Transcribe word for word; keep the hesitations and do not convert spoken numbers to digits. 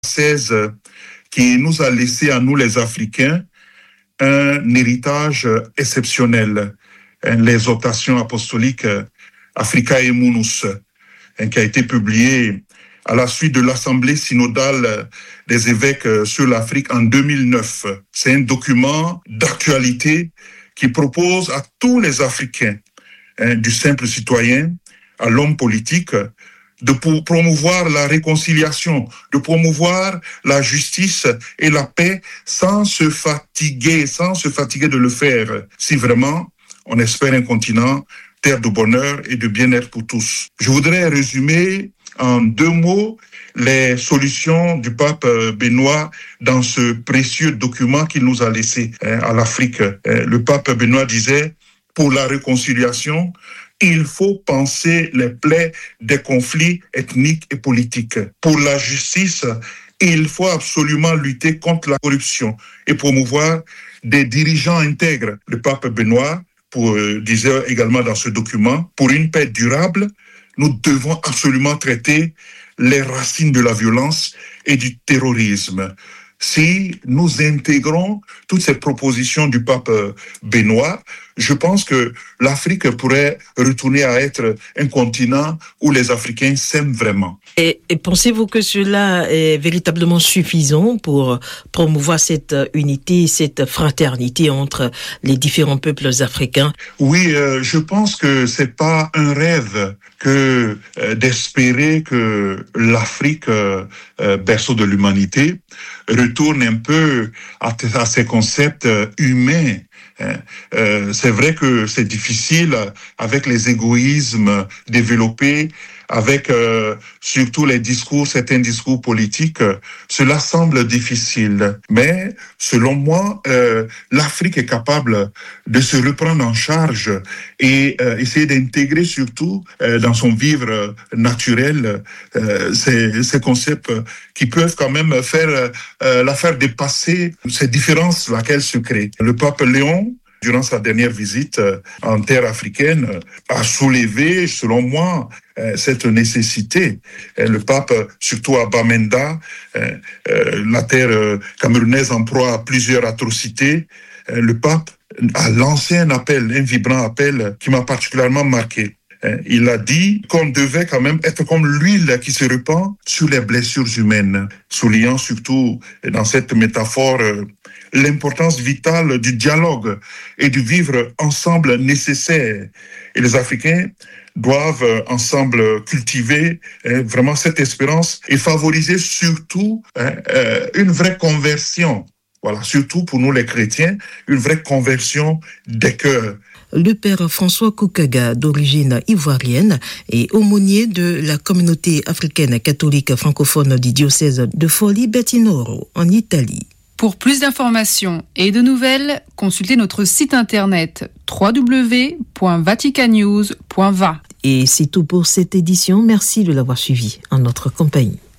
seize qui nous a laissé à nous les Africains un héritage exceptionnel, l'exhortation apostolique Africae Munus, qui a été publiée à la suite de l'Assemblée synodale des évêques sur l'Afrique en deux mille neuf. C'est un document d'actualité qui propose à tous les Africains, hein, du simple citoyen à l'homme politique, de promouvoir la réconciliation, de promouvoir la justice et la paix sans se fatiguer, sans se fatiguer de le faire, si vraiment on espère un continent, terre de bonheur et de bien-être pour tous. Je voudrais résumer en deux mots les solutions du pape Benoît dans ce précieux document qu'il nous a laissé hein, à l'Afrique. Le pape Benoît disait, pour la réconciliation, il faut penser les plaies des conflits ethniques et politiques. Pour la justice, il faut absolument lutter contre la corruption et promouvoir des dirigeants intègres. Le pape Benoît pour, euh, disait également dans ce document, pour une paix durable, nous devons absolument traiter les racines de la violence et du terrorisme. Si nous intégrons toutes ces propositions du pape Benoît, je pense que l'Afrique pourrait retourner à être un continent où les Africains s'aiment vraiment. Et, et pensez-vous que cela est véritablement suffisant pour promouvoir cette unité, cette fraternité entre les différents peuples africains? Oui, euh, je pense que c'est pas un rêve que euh, d'espérer que l'Afrique, euh, euh, berceau de l'humanité, retourne un peu à, à ces concepts humains. Euh, c'est vrai que c'est difficile avec les égoïsmes développés, avec euh, surtout les discours, certains discours politiques. Cela semble difficile, mais selon moi, euh, l'Afrique est capable de se reprendre en charge et euh, essayer d'intégrer surtout euh, dans son vivre naturel euh, ces, ces concepts qui peuvent quand même faire euh, la faire dépasser ces différences laquelle se créent. Le pape Léon, durant sa dernière visite en terre africaine, a soulevé, selon moi, cette nécessité. Le pape, surtout à Bamenda, la terre camerounaise en proie à plusieurs atrocités, le pape a lancé un appel, un vibrant appel qui m'a particulièrement marqué. Il a dit qu'on devait quand même être comme l'huile qui se répand sur les blessures humaines, soulignant surtout dans cette métaphore l'importance vitale du dialogue et du vivre ensemble nécessaire. Et les Africains doivent ensemble cultiver hein, vraiment cette espérance et favoriser surtout hein, euh, une vraie conversion. Voilà, surtout pour nous les chrétiens, une vraie conversion des cœurs. Le père François Koukaga, d'origine ivoirienne et aumônier de la communauté africaine catholique francophone du diocèse de Forlì-Bertinoro en Italie. Pour plus d'informations et de nouvelles, consultez notre site internet w w w point vaticanews point v a. Et c'est tout pour cette édition. Merci de l'avoir suivi en notre compagnie.